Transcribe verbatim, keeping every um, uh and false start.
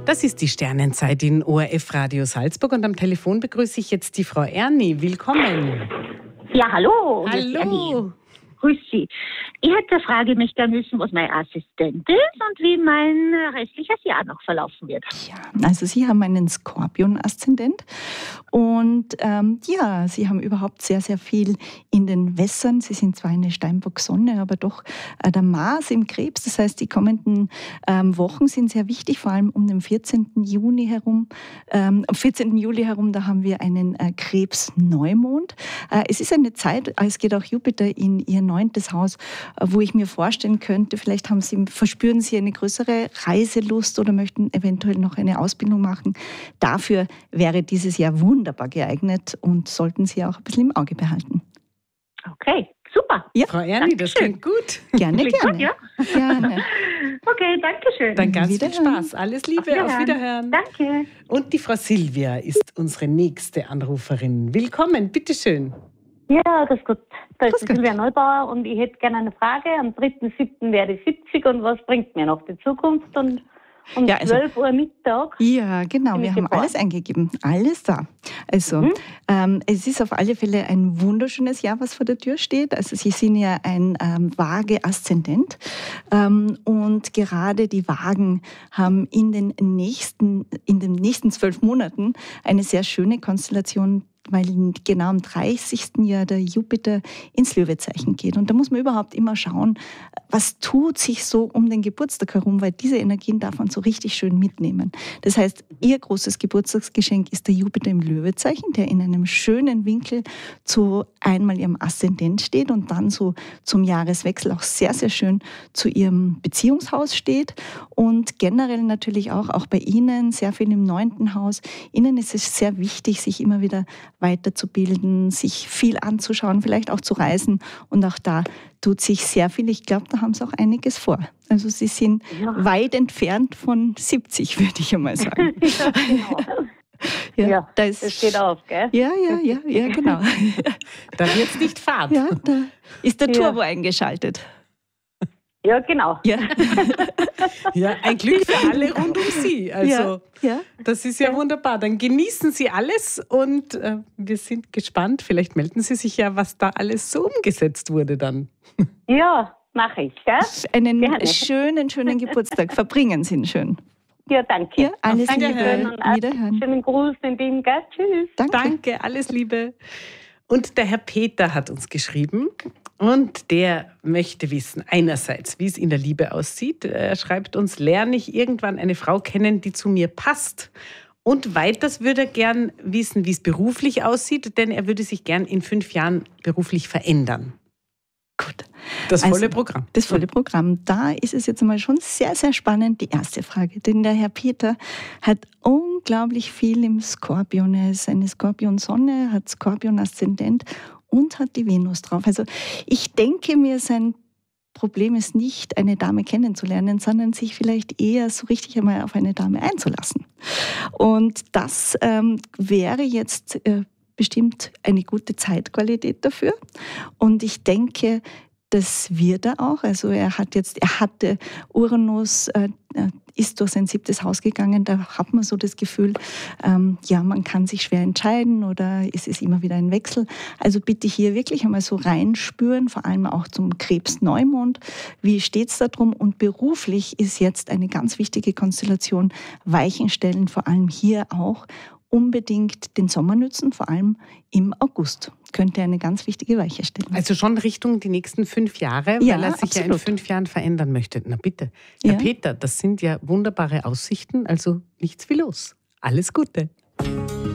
Das ist die Sternenzeit in O R F Radio Salzburg und am Telefon begrüße ich jetzt die Frau Ernie. Willkommen. Ja, hallo. Hallo. Grüß Sie. Ich hätte eine Frage, ich möchte gerne wissen, was mein Assistent ist und wie mein restliches Jahr noch verlaufen wird. Ja, also Sie haben einen Skorpion-Aszendent und ähm, ja, Sie haben überhaupt sehr, sehr viel in den Wässern. Sie sind zwar eine Steinbock-Sonne, aber doch äh, der Mars im Krebs. Das heißt, die kommenden ähm, Wochen sind sehr wichtig, vor allem um den vierzehnten Juni herum. Ähm, am vierzehnten Juli herum, da haben wir einen äh, Krebs-Neumond. Äh, es ist eine Zeit, es geht auch Jupiter in Ihr neuntes Haus, wo ich mir vorstellen könnte, vielleicht haben Sie, verspüren Sie eine größere Reiselust oder möchten eventuell noch eine Ausbildung machen. Dafür wäre dieses Jahr wunderbar geeignet und sollten Sie auch ein bisschen im Auge behalten. Okay, super. Ja. Frau Ernie, das klingt gut. Gerne, Klingt gerne. gut, ja? gerne. Okay, danke schön. Dann ganz viel Wiederhören. Spaß. Alles Liebe, Auf auf Wiederhören. Wiederhören. Danke. Und die Frau Silvia ist unsere nächste Anruferin. Willkommen, bitteschön. Ja, das ist gut. Da ist Grüß die Gott. Silvia Neubauer und ich hätte gerne eine Frage. Am dritten siebten werde ich siebzig und was bringt mir noch die Zukunft? Und um Ja, also- zwölf Uhr Mittag. Ja, genau, Bin wir ich haben geboren. alles eingegeben, alles da. Also, Mhm. ähm, es ist auf alle Fälle ein wunderschönes Jahr, was vor der Tür steht. Also Sie sind ja ein ähm, Waage-Aszendent ähm, und gerade die Wagen haben in den nächsten, in den nächsten zwölf Monaten eine sehr schöne Konstellation, weil genau am dreißigsten Jahr der Jupiter ins Löwezeichen geht. Und da muss man überhaupt immer schauen, was tut sich so um den Geburtstag herum, weil diese Energien darf man so richtig schön mitnehmen. Das heißt, Ihr großes Geburtstagsgeschenk ist der Jupiter im Löwezeichen, der in einem schönen Winkel zu einmal Ihrem Aszendent steht und dann so zum Jahreswechsel auch sehr, sehr schön zu Ihrem Beziehungshaus steht und generell natürlich auch, auch bei Ihnen sehr viel im neunten Haus. Ihnen ist es sehr wichtig, sich immer wieder weiterzubilden, sich viel anzuschauen, vielleicht auch zu reisen. Und auch da tut sich sehr viel. Ich glaube, da haben Sie auch einiges vor. Also Sie sind Ja. weit entfernt von siebzig, würde ich einmal sagen. Ja, genau. Ja, Ja, da ist, das steht auf, gell? ja, ja, ja, ja, genau. Da wird es nicht fad. Ja, da ist der Ja. Turbo eingeschaltet. Ja, genau. Ja, Ja, ein Glück für alle rund um Sie. Also, ja, ja. das ist ja wunderbar. Dann genießen Sie alles und äh, wir sind gespannt. Vielleicht melden Sie sich ja, was da alles so umgesetzt wurde dann. Ja, mache ich, gell? Einen Gerne. schönen, schönen Geburtstag. Verbringen Sie ihn schön. Ja, danke. Ja, alles Auf Liebe. Wiederhören. Und auch Wiederhören. schönen Gruß in Wien, gell? Tschüss. Danke. Danke, alles Liebe. Und der Herr Peter hat uns geschrieben und der möchte wissen, einerseits, wie es in der Liebe aussieht. Er schreibt uns, lerne ich irgendwann eine Frau kennen, die zu mir passt. Und weiters würde er gern wissen, wie es beruflich aussieht, denn er würde sich gern in fünf Jahren beruflich verändern. Gut. Das Also, volle Programm. Das volle Programm. Da ist es jetzt einmal schon sehr, sehr spannend, die erste Frage. Denn der Herr Peter hat unglaublich viel im Skorpion. Er ist eine Skorpion-Sonne, hat Skorpion-Aszendent und hat die Venus drauf. Also ich denke mir, sein Problem ist nicht, eine Dame kennenzulernen, sondern sich vielleicht eher so richtig einmal auf eine Dame einzulassen. Und das ähm, wäre jetzt äh, bestimmt eine gute Zeitqualität dafür. Und ich denke, das wird er auch. Also er hat jetzt, er hatte Uranus, äh, ist durch sein siebtes Haus gegangen. Da hat man so das Gefühl, ähm, ja, man kann sich schwer entscheiden oder es ist immer wieder ein Wechsel. Also bitte hier wirklich einmal so reinspüren, vor allem auch zum Krebs-Neumond. Wie steht es da drum? Und beruflich ist jetzt eine ganz wichtige Konstellation. Weichen stellen, vor allem hier auch. Unbedingt den Sommer nützen, vor allem im August. Könnte eine ganz wichtige Weiche stellen. Also schon Richtung die nächsten fünf Jahre, Ja, weil er sich ja in absolut. fünf Jahren verändern möchte. Na bitte. Herr Ja. Peter, das sind ja wunderbare Aussichten, also nichts wie los. Alles Gute.